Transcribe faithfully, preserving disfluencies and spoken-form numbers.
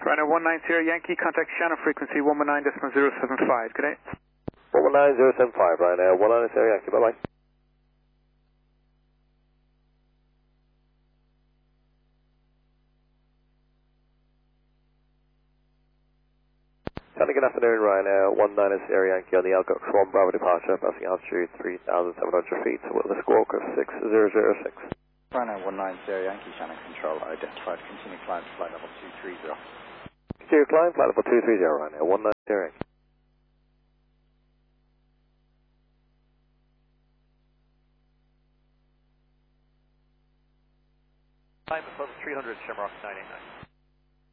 Ryanair one nine zero Yankee, contact Shannon frequency one one nine point zero seven five. Good day. one one nine zero seven five, Ryanair one nine zero Yankee, bye bye. Good afternoon, Ryanair one nine zero Yankee on the Alcox one Bravo departure, passing altitude three thousand seven hundred feet with a squawk of six zero zero six. Ryanair one nine zero Yankee, Shannon Control, identified, continue climb to flight level two three zero. Continue climb, flight level two three zero, Ryanair one nine zero Yankee. Climb above three hundred, Shamrock nine eight nine.